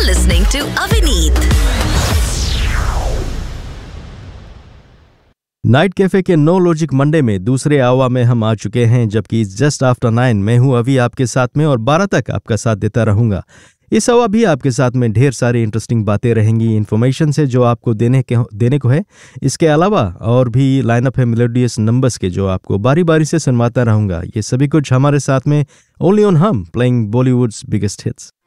listening to Avineet. Night cafe के no logic Monday में दूसरे आवा में हम आ चुके हैं, जबकि जस्ट आफ्टर 9 मैं हूं अभी आपके साथ में और 12 तक आपका साथ देता रहूंगा। इस आवा भी आपके साथ में ढेर सारी इंटरेस्टिंग बातें रहेंगी, इन्फॉर्मेशन से जो आपको देने को है। इसके अलावा और भी लाइनअप है मेलोडियस नंबर्स के, जो आपको बारी बारी से सुनवाता रहूंगा। ये सभी कुछ हमारे साथ में ओनली ऑन हम प्लेइंग बॉलीवुड्स बिगेस्ट हिट्स।